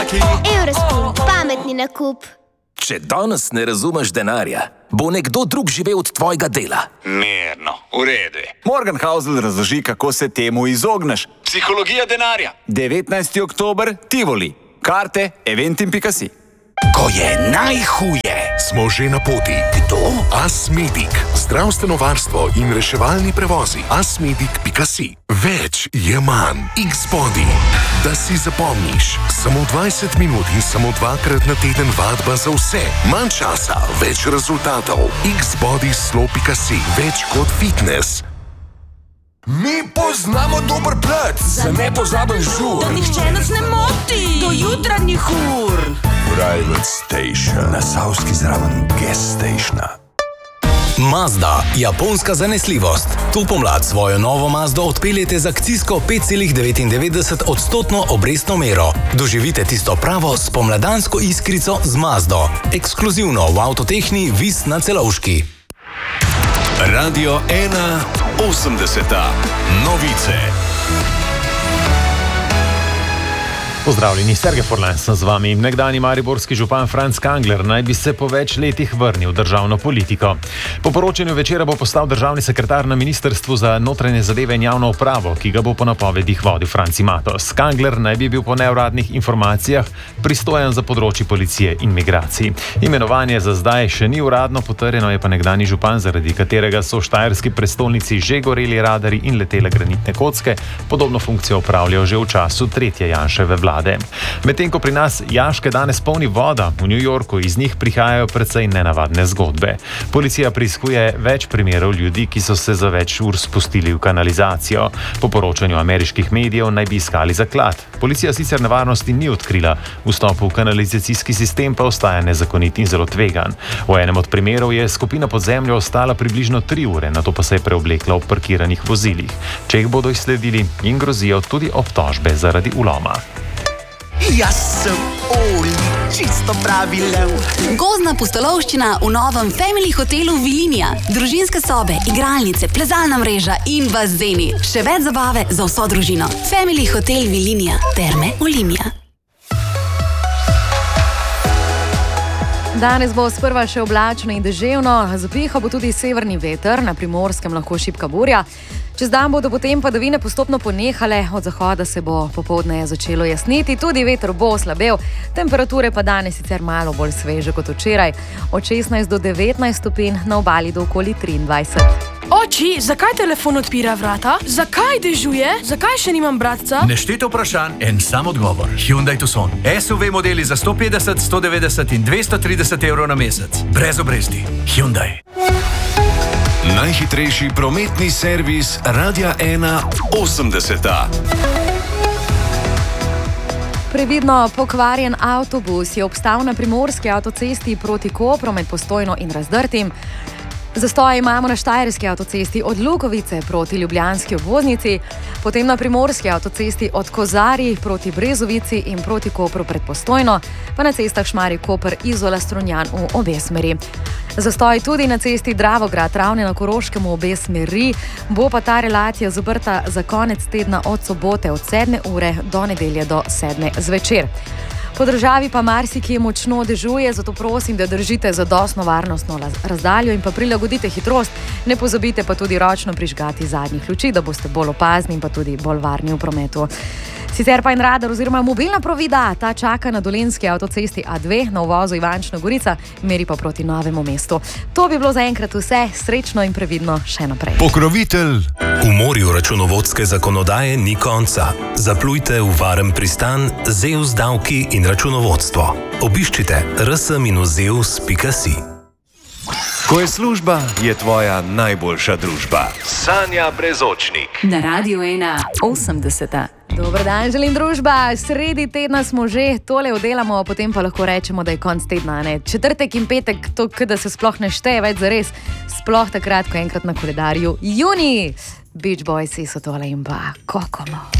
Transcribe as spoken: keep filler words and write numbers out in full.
Zlaki. Eurospin, pametni nakup. Če danes ne razumeš denarja, bo nekdo drug živel od tvojega dela. Mirno, v redu. Morgenhausl razloži, kako se temu izogneš. Psihologija denarja. devetnajsti oktober, Tivoli. Karte eventim pika si. Ko je najhuje. Smo že na poti. Kdo? Asmedic. Zdravstveno varstvo in reševalni prevozi. asmedic pika si. Več je manj. X-Body. Da si zapomniš. Samo dvajset minut in samo dvakrat na teden vadba za vse. Manj časa, več rezultatov. X-Body slo pika si. Več kot fitness. Mi poznamo dober plac za nepozaben žur. Da nihče nas ne moti do jutranjih ur. Private Station na Savski zraven Gas Stationa. Mazda, japonska zanesljivost. To pomlad svojo novo Mazdo odpeljete z akcijsko pet celih devetindevetdeset odstotno obrestno mero. Doživite tisto pravo spomladansko iskrico z Mazdo. Ekskluzivno v Avtotehni Vis na Celovški. Radio ena osemdeseta. Novice. Pozdravljeni, Sergej Forlan sem z vami. Nekdanji mariborski župan Franc Kangler naj bi se po več letih vrnil v državno politiko. Po poročanju Večera bo postal državni sekretar na Ministrstvu za notranje zadeve in javno upravo, ki ga bo po napovedih vodil Franci Matos. Kangler naj bi bil po neuradnih informacijah pristojen za področje policije in migracij. Imenovanje za zdaj še ni uradno potrjeno, je pa nekdanji župan, zaradi katerega so v štajerski prestolnici že goreli radarji in letele granitne kocke, podobno funkcijo opravljal že v času tretje Janševe vlade. Medtem ko pri nas jaške danes polni voda, v New Yorku iz njih prihajajo precej nenavadne zgodbe. Policija preiskuje več primerov ljudi, ki so se za več ur spustili v kanalizacijo. Po poročanju ameriških medijev naj bi iskali zaklad. Policija sicer nevarnosti ni odkrila, vstop v kanalizacijski sistem pa ostaja nezakonit in zelo tvegan. V enem od primerov je skupina pod zemljo ostala približno tri ure, nato pa se je preoblekla v parkiranih vozilih. Če jih bodo izsledili, jim grozijo tudi obtožbe zaradi vloma. Jaz sem Oli, čisto pravi lev. Gozdna pustolovščina v novem Family hotelu Vilinija. Družinske sobe, igralnice, plezalna mreža in bazeni. Še več zabave za vso družino. Family hotel Vilinija. Terme Olimia. Danes bo sprva še oblačno in deževno, zapihal bo tudi severni veter, na Primorskem lahko šibka burja. Čez dan bodo potem padavine postopno ponehale, od zahoda se bo popoldne začelo jasniti, tudi veter bo oslabel, temperature pa danes sicer malo bolj sveže kot včeraj, od šestnajst do devetnajst stopinj, na obali do okoli triindvajset. Oči, zakaj telefon odpira vrata? Zakaj dežuje? Zakaj še nimam bratca? Nešteto vprašanj, en sam odgovor. Hyundai Tucson. S U V modeli za sto petdeset, sto devetdeset in dvesto trideset evrov na mesec. Brez obresti. Hyundai. Najhitrejši prometni servis Radia ena osemdeseta. Previdno pokvarjen avtobus je obstal na primorski avtocesti proti Kopru med Postojno in Razdrtim. Zastoj imamo na štajerski avtocesti od Lukovice proti ljubljanski obvoznici, potem na primorski avtocesti od Kozarij proti Brezovici in proti Kopru pred Postojno, pa na cestah Šmarje-Koper, Izola, Strunjan v obe smeri. Zastoj tudi na cesti Dravograd, Ravne na Koroškem v obe smeri, bo pa ta relacija zaprta za konec tedna od sobote od sedme ure do nedelje do sedme zvečer. Po državi pa marsikje močno dežuje, zato prosim, da držite zadostno varnostno razdaljo in pa prilagodite hitrost. Ne pozabite pa tudi ročno prižgati zadnjih luči, da boste bolj opazni in pa tudi bolj varni v prometu. Sicer pa en radar oziroma mobilna provida, ta čaka na dolenjski avtocesti A dve na uvozu Ivančna Gorica, meri pa proti Novemu mestu. To bi bilo zaenkrat vse, srečno in previdno še naprej. Pokrovitelj. V morju računovodske zakonodaje ni konca. Zaplujte v varen pristan Zeus davki in računovodstvo. Obiščite r s minus zeus pika si. Ko je služba, je tvoja najboljša družba. Sanja Brezočnik. Na Radio ena osemdeseta. Dober dan, želim družba. Sredi tedna smo že, tole oddelamo, potem pa lahko rečemo, da je konc tedna. Ne? Četrtek in petek, to, da se sploh ne šteje več zares, sploh takrat, ko enkrat na koledarju juni. Beach Boysi so tole in pa Kokomo.